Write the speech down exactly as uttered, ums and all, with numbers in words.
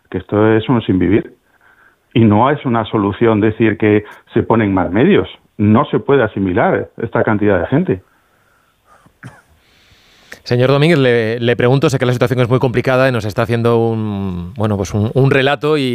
que esto es un sin vivir. Y no es una solución decir que se ponen más medios. No se puede asimilar esta cantidad de gente. Señor Domínguez, le, le pregunto, sé que la situación es muy complicada y nos está haciendo un, bueno, pues un, un relato y